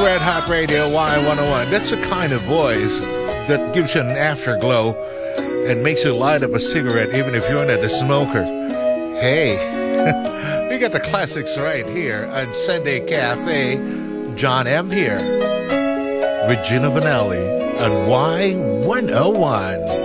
Red Hot Radio Y101. That's the kind of voice that gives you an afterglow and makes you light up a cigarette even if you're not a smoker. Hey, we got the classics right here on Sunday Cafe. John M. here with Gina Vanelli on Y101.